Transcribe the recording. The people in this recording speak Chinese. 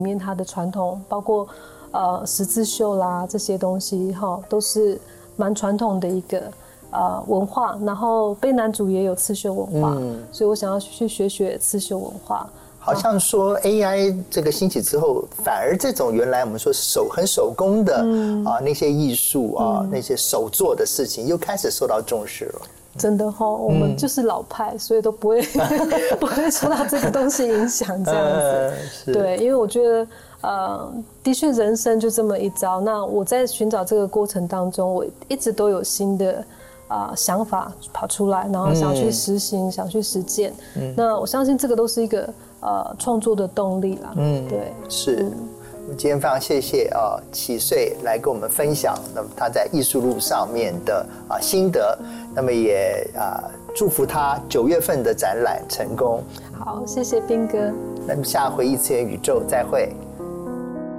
面它的传统，包括十字绣啦这些东西都是蛮传统的一个文化。然后卑南族也有刺绣文化，所以我想要去学刺绣文化。 好像说 AI 这个兴起之后，反而这种原来我们说很手工的那些艺术那些手做的事情，又开始受到重视了。 真的我们就是老派，所以都不会不会受到这个东西影响这样子。对，因为我觉得的确人生就这么一遭。那我在寻找这个过程当中，我一直都有新的想法跑出来，然后想去实行，想去实践。那我相信这个都是一个创作的动力啦。对， 是。我今天非常谢谢启穗来跟我们分享，那么他在艺术路上面的心得，那么也祝福他9月份的展览成功。 好，谢谢彬哥。 那么下回异次元宇宙再会。